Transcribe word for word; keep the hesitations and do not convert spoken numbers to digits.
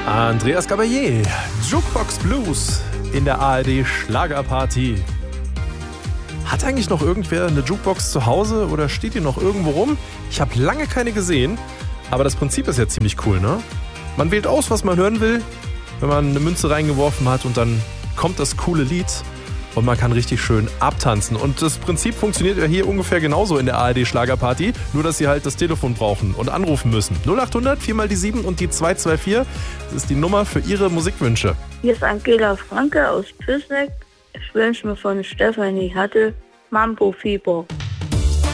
Andreas Gabalier, Jukebox Blues in der A R D Schlagerparty. Hat eigentlich noch irgendwer eine Jukebox zu Hause oder steht die noch irgendwo rum? Ich habe lange keine gesehen, aber das Prinzip ist ja ziemlich cool, ne? Man wählt aus, was man hören will, wenn man eine Münze reingeworfen hat und dann kommt das coole Lied und man kann richtig schön abtanzen. Und das Prinzip funktioniert ja hier ungefähr genauso in der A R D Schlagerparty, nur dass Sie halt das Telefon brauchen und anrufen müssen. null acht hundert, vier mal die sieben und die zwei zwei vier, das ist die Nummer für Ihre Musikwünsche. Hier ist Angela Franke aus Püßneck. Ich wünsche mir von Stefanie Hattel Mambo Fieber.